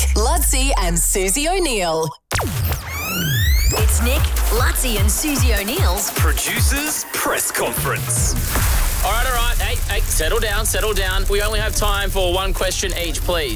Lutzi and Susie O'Neill. It's Nick, Lutzi and Susie O'Neill's Producers Press Conference. All right. Hey, settle down. We only have time for one question each, please.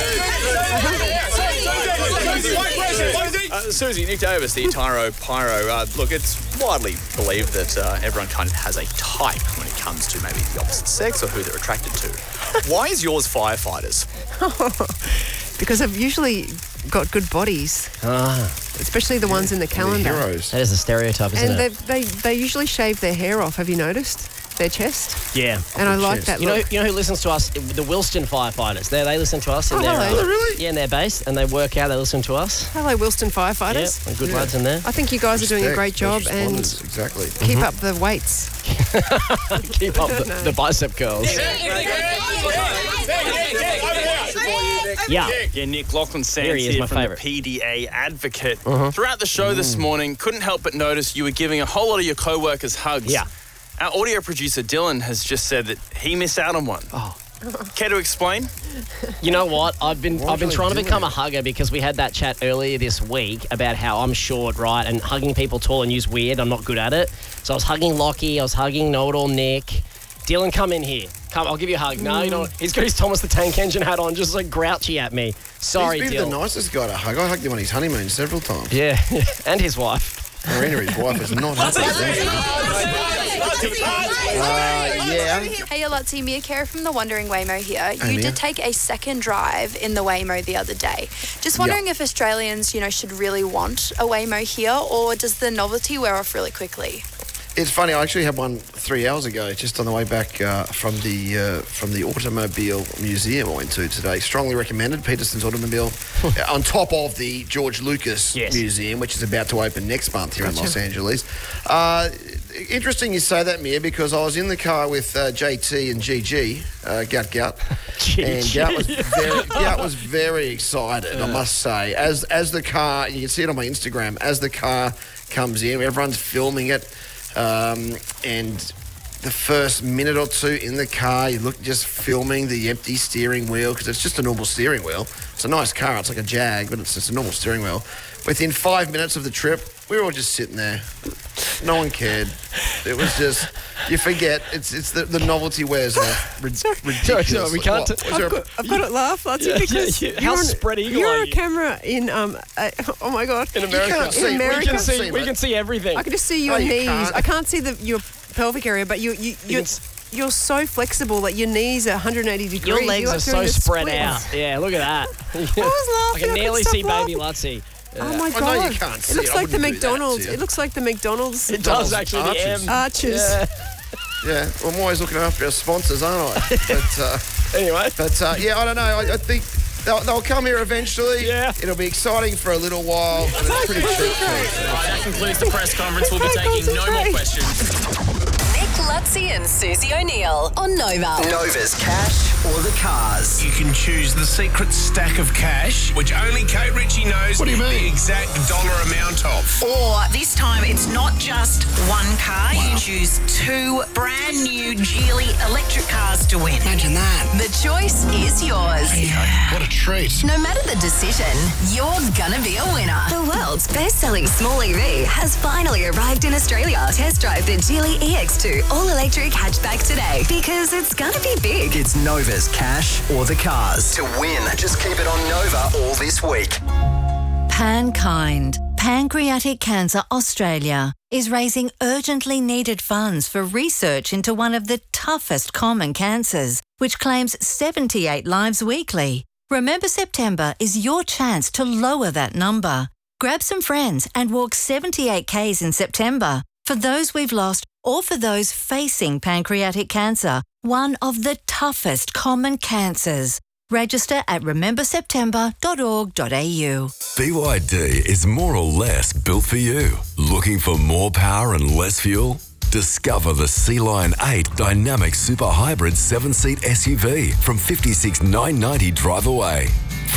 Susie, Nick Davis, the Tyro Pyro. Look, it's widely believed that everyone kind of has a type when it comes to maybe the opposite sex or who they're attracted to. Why is yours firefighters? Because I've usually got good bodies. Especially the ones in the calendar. Heroes. That is a stereotype, isn't it? And they usually shave their hair off. Have you noticed? Their chest. Yeah. And I like that look. You know who listens to us? The Wilston firefighters. They listen to us in their really? Yeah, in their base, and they work out. They listen to us. Hello, Wilston firefighters. Yeah, good lads in there. I think you guys are doing a great job and exactly. Keep up the weights. Keep up the bicep curls. Yeah, Nick Lachlan Sands here from the PDA Advocate. Throughout the show this morning, couldn't help but notice you were giving a whole lot of your co-workers hugs. Yeah. Our audio producer, Dylan, has just said that he missed out on one. Care to explain? You know what? I've been trying to become a hugger because we had that chat earlier this week about how I'm short, right? And hugging people tall and use weird, I'm not good at it. So I was hugging Lockie, I was hugging Know-It-All Nick. Dylan, come in here. Come, I'll give you a hug. No, you don't. He's got his Thomas the Tank Engine hat on, just like grouchy at me. Sorry, Dylan. He's been the nicest guy to hug. I hugged him on his honeymoon several times. Yeah, and his wife. Marina, his wife, is not happy. Hey, Lutzi, Mia Cara from the Wandering Waymo here. You did take a second drive in the Waymo the other day. Just wondering if Australians, should really want a Waymo here, or does the novelty wear off really quickly? It's funny. I actually had one 3 hours ago, just on the way back from the Automobile Museum I went to today. Strongly recommended. Peterson's Automobile, on top of the George Lucas Museum, which is about to open next month here in Los Angeles. Interesting you say that, Mia, because I was in the car with JT and GG, Gut, and Gut was very excited, I must say. As the car, you can see it on my Instagram, as the car comes in, everyone's filming it. And the first minute or two in the car, you look just filming the empty steering wheel because it's just a normal steering wheel. It's a nice car. It's like a Jag, but it's just a normal steering wheel. Within 5 minutes of the trip, we were all just sitting there. No one cared. It was just, you forget. It's the novelty wears off. Ridiculous. Sorry, we can't. I've got to laugh, Lutzi, because how spread eagle you're are a you? camera in oh my god, in America. In America, we can see everything. I can just see your knees. I can't see your pelvic area, but you're so flexible that your knees are 180 degrees. Your legs are so spread out. Yeah, look at that. I was laughing. I can nearly see baby Lutzi. Oh my god! I know you can't see it looks it. like the McDonald's. It looks like the McDonald's. It does actually. Arches. The arches. Yeah. Well, I'm always looking after our sponsors, aren't I? But anyway. I don't know. I think they'll come here eventually. Yeah. It'll be exciting for a little while. And it's pretty cheap. That concludes the press conference. We'll be taking no more questions. Lutzi and Susie O'Neill on Nova. Nova's cash or the cars. You can choose the secret stack of cash, which only Kate Ritchie knows the exact dollar amount of. Or this time it's not just one car. You choose two brand new Geely electric cars to win. Imagine that. The choice is yours. What a treat. No matter the decision, you're gonna be a winner. The world's best-selling small EV has finally arrived in Australia. Test drive the Geely EX2 all-electric hatchback today because it's gonna be big. It's Nova's cash or the cars. To win, just keep it on Nova all this week. PanKind, Pancreatic Cancer Australia, is raising urgently needed funds for research into one of the toughest common cancers, which claims 78 lives weekly. Remember September is your chance to lower that number. Grab some friends and walk 78 Ks in September for those we've lost or for those facing pancreatic cancer, one of the toughest common cancers. Register at rememberseptember.org.au. BYD is more or less built for you. Looking for more power and less fuel? Discover the Sea-Line 8 Dynamic Super Hybrid 7-seat SUV from $56,990 drive away.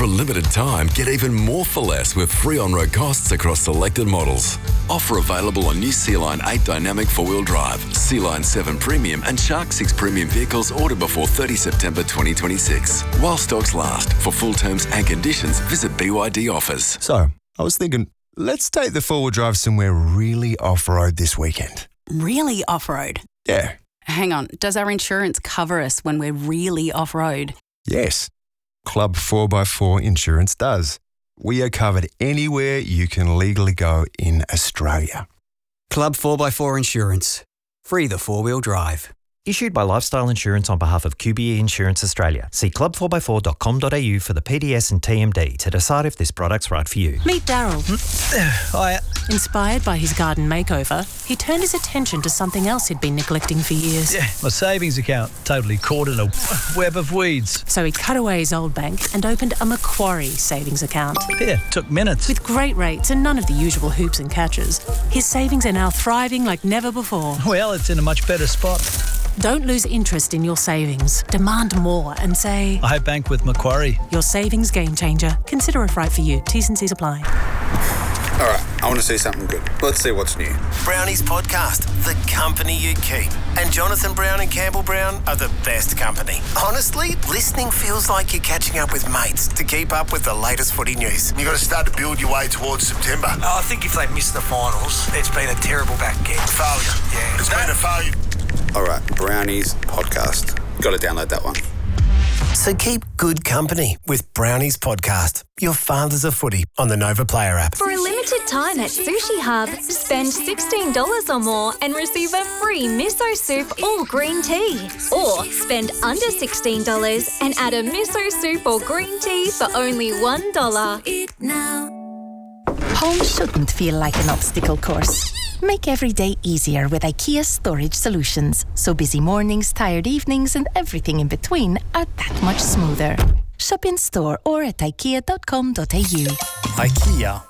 For a limited time, get even more for less with free on-road costs across selected models. Offer available on new Sea-Line 8 Dynamic 4-wheel drive, Sea-Line 7 Premium and Shark 6 Premium vehicles ordered before 30 September 2026. While stocks last. For full terms and conditions, visit BYD Offers. So, I was thinking, let's take the 4-wheel drive somewhere really off-road this weekend. Really off-road? Yeah. Hang on, does our insurance cover us when we're really off-road? Yes. Club 4x4 Insurance does. We are covered anywhere you can legally go in Australia. Club 4x4 Insurance. Free the 4-wheel drive. Issued by Lifestyle Insurance on behalf of QBE Insurance Australia. See club4x4.com.au for the PDS and TMD to decide if this product's right for you. Meet Daryl. Hiya. Inspired by his garden makeover, he turned his attention to something else he'd been neglecting for years. Yeah, my savings account totally caught in a web of weeds. So he cut away his old bank and opened a Macquarie savings account. Yeah, took minutes. With great rates and none of the usual hoops and catches, his savings are now thriving like never before. Well, it's in a much better spot. Don't lose interest in your savings. Demand more and say, I bank with Macquarie. Your savings game changer. Consider if right for you. T's and C's apply. All right, I want to see something good. Let's see what's new. Brownies Podcast, the company you keep. And Jonathan Brown and Campbell Brown are the best company. Honestly, listening feels like you're catching up with mates to keep up with the latest footy news. You've got to start to build your way towards September. Oh, I think if they miss the finals, it's been a terrible back end. Failure. Yeah. It's been a failure. All right, Brownies Podcast. Got to download that one. So keep good company with Brownies Podcast, your fathers of footy on the Nova Player app. For a limited time at Sushi Hub, spend $16 or more and receive a free miso soup or green tea. Or spend under $16 and add a miso soup or green tea for only $1. Home shouldn't feel like an obstacle course. Make every day easier with IKEA Storage Solutions, so busy mornings, tired evenings and everything in between are that much smoother. Shop in store or at ikea.com.au. IKEA.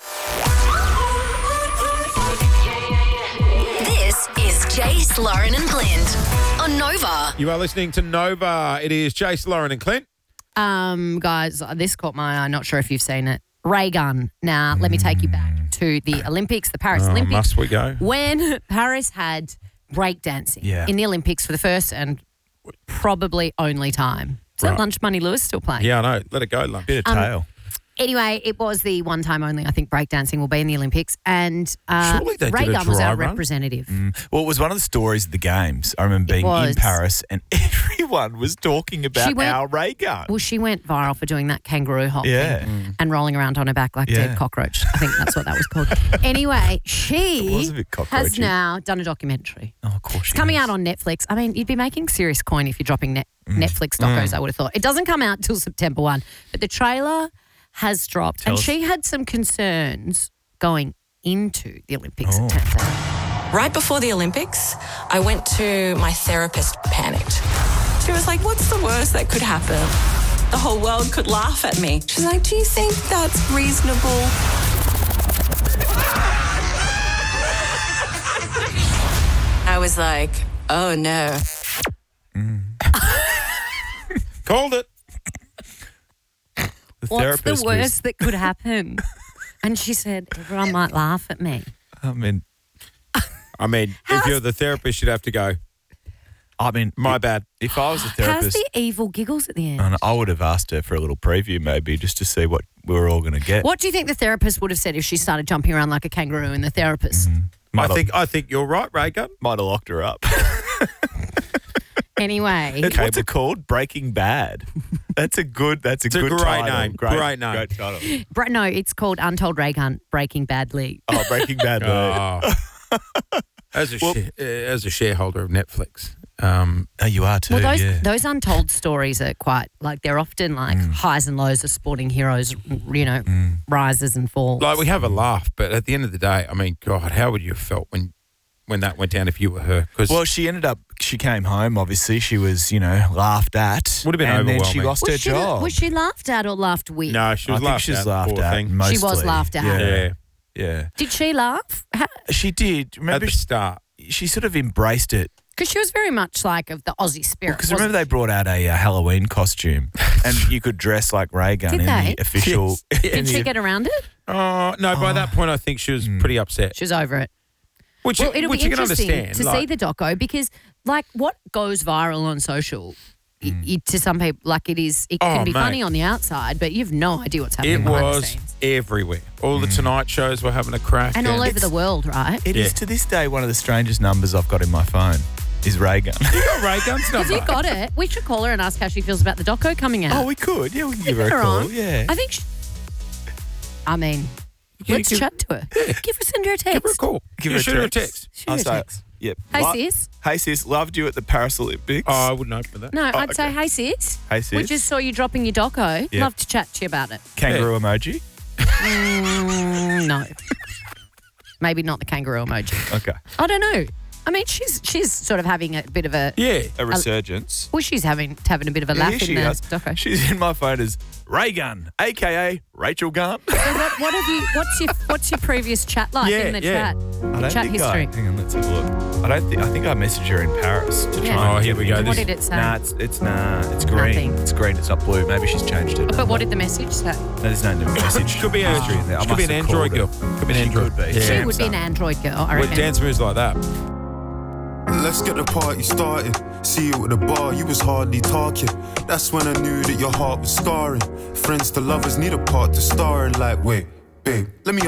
This is Jace, Lauren and Clint on Nova. You are listening to Nova. It is Jace, Lauren and Clint. Guys, this caught my eye. Not sure if you've seen it. Ray gun. Now, let me take you back to the Olympics, the Paris Olympics. Must we go? When Paris had breakdancing in the Olympics for the first and probably only time. Is that Lunch Money Lewis still playing? Yeah, I know. Let it go, Lunch. Bit of tail. Anyway, it was the one time only, I think, breakdancing will be in the Olympics. And Surely they Ray did a Gunn was dry our run. representative. Well, it was one of the stories of the games. I remember being in Paris and everyone was talking about our Ray Gun. Well, she went viral for doing that kangaroo hop Yeah. thing and rolling around on her back like a dead cockroach. I think that's what that was called. Anyway, she It was a bit has cockroachy. now done a documentary. Oh, of course It's coming out on Netflix. I mean, you'd be making serious coin if you're dropping Netflix docos, I would have thought. It doesn't come out till September 1, but the trailer has dropped. Tell and us. she had some concerns going into the Olympics, it turns out. Right before the Olympics, I went to my therapist, panicked. She was like, what's the worst that could happen? The whole world could laugh at me. She's like, do you think that's reasonable? I was like, oh no. Called it. What's the worst that could happen? And she said, everyone might laugh at me. I mean, if you're the therapist, you'd have to go. I mean, my bad. If I was a How's therapist, the evil giggles at the end? I would have asked her for a little preview maybe just to see what we were all going to get. What do you think the therapist would have said if she started jumping around like a kangaroo and the therapist? I think you're right, Ray Gunn. Might have locked her up. Anyway. What's it called? Breaking Bad. That's a good great title. name. Great name. Great title. No, it's called Untold Ray Gun Breaking Badly. Oh, Breaking Bad. As a shareholder of Netflix. You are too, Well, those untold stories are quite, like, they're often like highs and lows of sporting heroes, rises and falls. Like, we have a laugh, but at the end of the day, I mean, God, how would you have felt when that went down if you were her? Well, she came home, obviously. She was, laughed at. Would have been and overwhelming. then she lost her job. Was she laughed at or laughed with? No, she was I think laughed she was at. laughed poor at, thing. mostly. She was laughed at. Yeah. Did she laugh? She did. Remember At the start. She sort of embraced it Because she was very much like of the Aussie spirit. Because remember they brought out a Halloween costume and you could dress like Ray Gun Did in they? the official... Did she get around it? Oh, no, by that point I think she was pretty upset. She was over it. Which it'll you be can interesting understand. to see the doco because, like, what goes viral on social to some people, like, it can be funny on the outside, but you've no idea what's happening behind the scenes. Everywhere. All the Tonight shows were having a crack. And all over the world, right? It is to this day one of the strangest numbers I've got in my phone is Ray Gun. You got Ray Gun's number? Because you got it. We should call her and ask how she feels about the doco coming out. Oh, we could. Yeah, we can give her a call. On. Yeah. I think let's chat to her. Yeah. Send her a text. Give her a call. Shoot her a text. Shoot her a text. Yep. Hey, sis. Hey, sis. Loved you at the Paris Olympics. Oh, I wouldn't open that. No, I'd say, hey, sis. Hey, sis. We just saw you dropping your doco. Yep. Love to chat to you about it. Kangaroo emoji? No. Maybe not the kangaroo emoji. Okay. I don't know. I mean, she's sort of having a bit of a resurgence. Well, she's having a bit of a laugh in the doco. She's in my phone as Ray Gun, aka Rachel Gunn. So what have you? What's your previous chat like in the chat? Chat history. Hang on, let's have a look. I think I messaged her in Paris to try. Oh, here we go. What did it say? It's green. Nothing. It's green. It's not blue. Maybe she's changed it. But what did the message say? No, there's no new message. Could be an Android girl. Could be an Android. She would be an Android girl. I reckon. With dance moves like that. Let's get the party started. See you at the bar, you was hardly talking. That's when I knew that your heart was scarring. Friends to lovers need a part to star in. Like, wait, babe, let me